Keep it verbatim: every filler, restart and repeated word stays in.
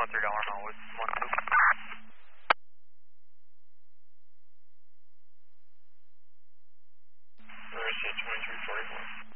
one three dollar amount with one two. R C twenty-three forty-four.